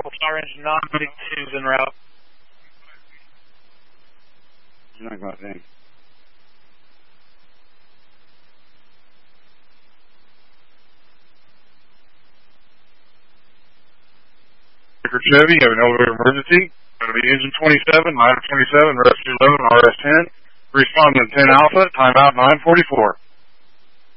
Fire engine 952 is en route. Not about that. Chevy, you have an elevator emergency. Going to be engine 27, ladder 27, rescue 11, RS 10. Responding to 10 Alpha, timeout 944.